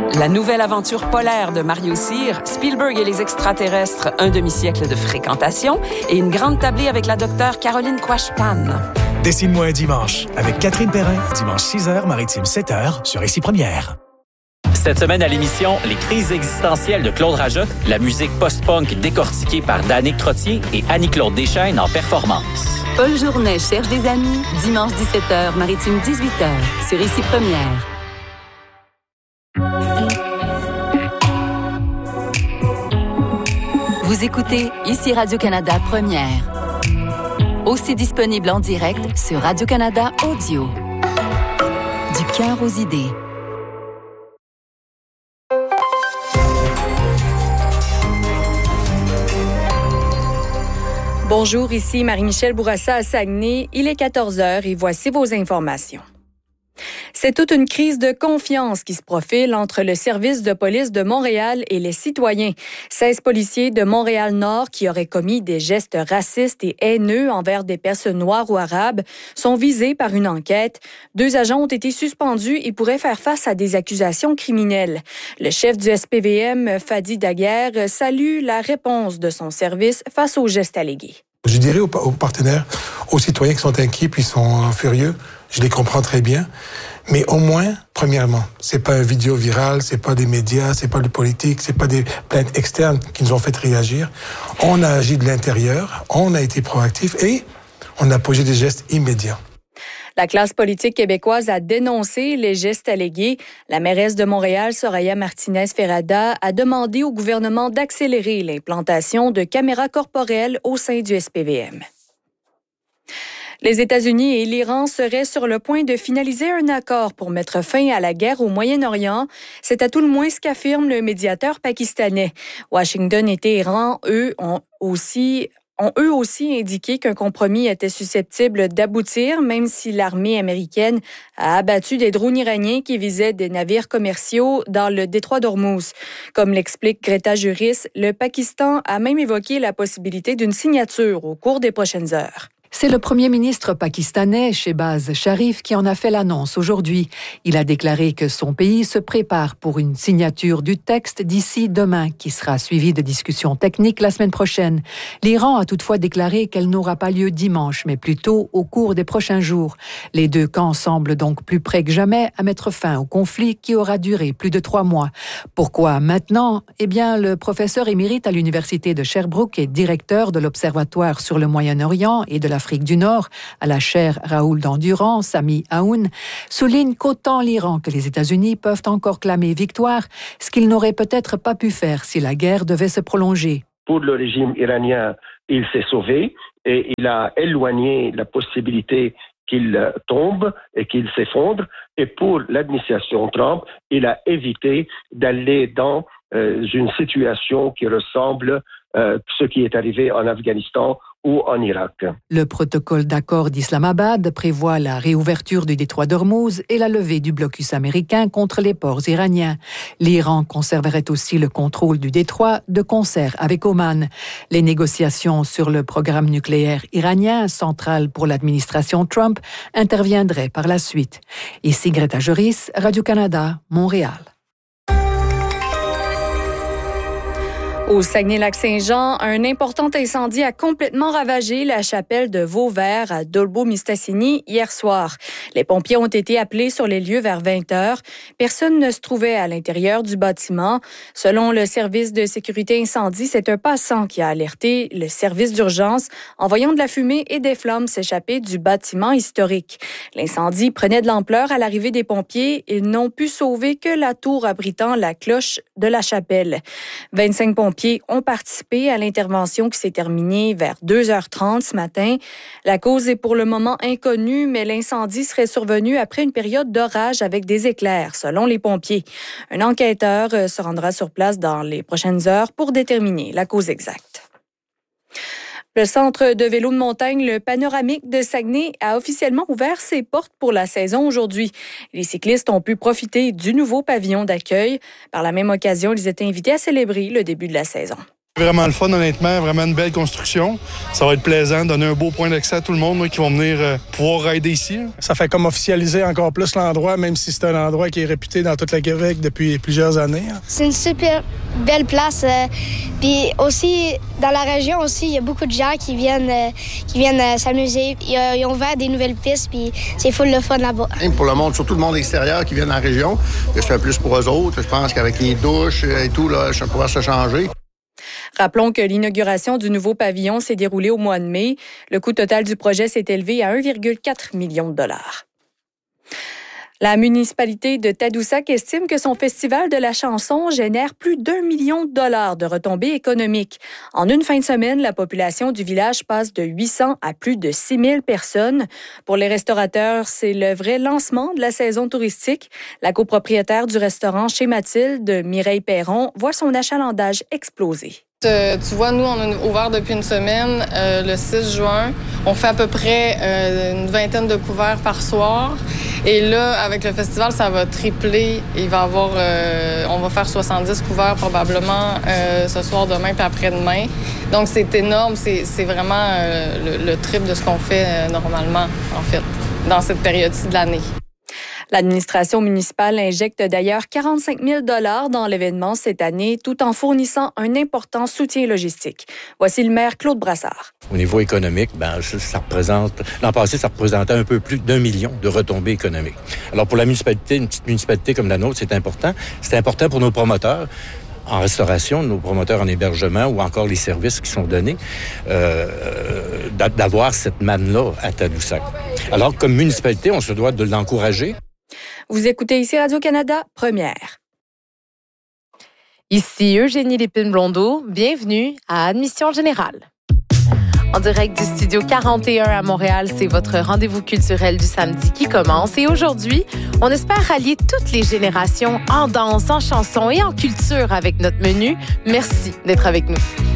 La nouvelle aventure polaire de Mario Cyr, Spielberg et les extraterrestres, un demi-siècle de fréquentation et une grande tablée avec la docteure Caroline Quashtan. Dessine-moi un dimanche avec Catherine Perrin, dimanche 6h, Maritime 7h sur Ici Première. Cette semaine à l'émission, les crises existentielles de Claude Rajotte, la musique post-punk décortiquée par Danick Trottier et Annie-Claude Deschaines en performance. Paul Journet cherche des amis, dimanche 17h, Maritime 18h, sur Ici Première. Vous écoutez Ici Radio-Canada Première. Aussi disponible en direct sur Radio-Canada Audio. Du cœur aux idées. Bonjour, ici Marie-Michel Bourassa à Saguenay. Il est 14h et voici vos informations. C'est toute une crise de confiance qui se profile entre le service de police de Montréal et les citoyens. 16 policiers de Montréal-Nord qui auraient commis des gestes racistes et haineux envers des personnes noires ou arabes sont visés par une enquête. 2 agents ont été suspendus et pourraient faire face à des accusations criminelles. Le chef du SPVM, Fadi Daguerre, salue la réponse de son service face aux gestes allégués. Je dirais aux partenaires, aux citoyens qui sont inquiets puis sont furieux, je les comprends très bien. Mais au moins, premièrement, c'est pas un vidéo viral, c'est pas des médias, c'est pas le politique, c'est pas des plaintes externes qui nous ont fait réagir. On a agi de l'intérieur, on a été proactif et on a posé des gestes immédiats. La classe politique québécoise a dénoncé les gestes allégués. La mairesse de Montréal, Soraya Martinez-Ferrada, a demandé au gouvernement d'accélérer l'implantation de caméras corporelles au sein du SPVM. Les États-Unis et l'Iran seraient sur le point de finaliser un accord pour mettre fin à la guerre au Moyen-Orient. C'est à tout le moins ce qu'affirme le médiateur pakistanais. Washington et Téhéran, ont eux aussi indiqué qu'un compromis était susceptible d'aboutir, même si l'armée américaine a abattu des drones iraniens qui visaient des navires commerciaux dans le détroit d'Ormuz. Comme l'explique Greta Juris, le Pakistan a même évoqué la possibilité d'une signature au cours des prochaines heures. C'est le premier ministre pakistanais, Shehbaz Sharif, qui en a fait l'annonce aujourd'hui. Il a déclaré que son pays se prépare pour une signature du texte d'ici demain, qui sera suivie de discussions techniques la semaine prochaine. L'Iran a toutefois déclaré qu'elle n'aura pas lieu dimanche, mais plutôt au cours des prochains jours. Les 2 camps semblent donc plus près que jamais à mettre fin au conflit qui aura duré plus de 3 mois. Pourquoi maintenant? Eh bien, le professeur émérite à l'Université de Sherbrooke et directeur de l'Observatoire sur le Moyen-Orient et de l'Afrique du Nord, à la chaire Raoul d'Endurance, Sami Aoun, souligne qu'autant l'Iran que les États-Unis peuvent encore clamer victoire, ce qu'ils n'auraient peut-être pas pu faire si la guerre devait se prolonger. Pour le régime iranien, il s'est sauvé et il a éloigné la possibilité qu'il tombe et qu'il s'effondre. Et pour l'administration Trump, il a évité d'aller dans une situation qui ressemble à ce qui est arrivé en Afghanistan ou en Irak. Le protocole d'accord d'Islamabad prévoit la réouverture du détroit d'Ormuz et la levée du blocus américain contre les ports iraniens. L'Iran conserverait aussi le contrôle du détroit de concert avec Oman. Les négociations sur le programme nucléaire iranien, central pour l'administration Trump, interviendraient par la suite. Ici Greta Juris, Radio-Canada, Montréal. Au Saguenay-Lac-Saint-Jean, un important incendie a complètement ravagé la chapelle de Vauvert à Dolbeau-Mistassini hier soir. Les pompiers ont été appelés sur les lieux vers 20h. Personne ne se trouvait à l'intérieur du bâtiment. Selon le service de sécurité incendie, c'est un passant qui a alerté le service d'urgence en voyant de la fumée et des flammes s'échapper du bâtiment historique. L'incendie prenait de l'ampleur à l'arrivée des pompiers. Ils n'ont pu sauver que la tour abritant la cloche de la chapelle. 25 pompiers ont participé à l'intervention qui s'est terminée vers 2h30 ce matin. La cause est pour le moment inconnue, mais l'incendie serait survenu après une période d'orage avec des éclairs, selon les pompiers. Un enquêteur se rendra sur place dans les prochaines heures pour déterminer la cause exacte. Le centre de vélo de montagne, le Panoramique de Saguenay, a officiellement ouvert ses portes pour la saison aujourd'hui. Les cyclistes ont pu profiter du nouveau pavillon d'accueil. Par la même occasion, ils étaient invités à célébrer le début de la saison. Vraiment le fun, honnêtement, vraiment une belle construction. Ça va être plaisant, donner un beau point d'accès à tout le monde qui vont venir pouvoir rider ici. Ça fait comme officialiser encore plus l'endroit, même si c'est un endroit qui est réputé dans toute la Québec depuis plusieurs années. C'est une super belle place. Puis aussi, dans la région aussi, il y a beaucoup de gens qui viennent s'amuser. Ils ont ouvert des nouvelles pistes, puis c'est full le fun là-bas. Et pour le monde, surtout le monde extérieur qui vient dans la région, c'est un plus pour eux autres. Je pense qu'avec les douches et tout, là, ça va pouvoir se changer. Rappelons que l'inauguration du nouveau pavillon s'est déroulée au mois de mai. Le coût total du projet s'est élevé à 1,4 million de dollars. La municipalité de Tadoussac estime que son festival de la chanson génère plus d'1 million de dollars de retombées économiques. En une fin de semaine, la population du village passe de 800 à plus de 6 000 personnes. Pour les restaurateurs, c'est le vrai lancement de la saison touristique. La copropriétaire du restaurant Chez Mathilde, Mireille Perron, voit son achalandage exploser. Tu vois, nous, on a ouvert depuis une semaine, le 6 juin. On fait à peu près une vingtaine de couverts par soir. Et là, avec le festival, ça va tripler. Il va avoir, on va faire 70 couverts probablement ce soir, demain puis après-demain. Donc, c'est énorme. C'est vraiment le triple de ce qu'on fait normalement, en fait, dans cette période-ci de l'année. L'administration municipale injecte d'ailleurs 45 000 $ dans l'événement cette année, tout en fournissant un important soutien logistique. Voici le maire Claude Brassard. Au niveau économique, ça représente, l'an passé, ça représentait un peu plus d'1 million de retombées économiques. Alors pour la municipalité, une petite municipalité comme la nôtre, c'est important. C'est important pour nos promoteurs en restauration, nos promoteurs en hébergement ou encore les services qui sont donnés, d'avoir cette manne-là à Tadoussac. Alors comme municipalité, on se doit de l'encourager. Vous écoutez ici Radio-Canada, première. Ici Eugénie Lépine-Blondeau, bienvenue à Admission Générale. En direct du Studio 41 à Montréal, c'est votre rendez-vous culturel du samedi qui commence. Et aujourd'hui, on espère rallier toutes les générations en danse, en chanson et en culture avec notre menu. Merci d'être avec nous.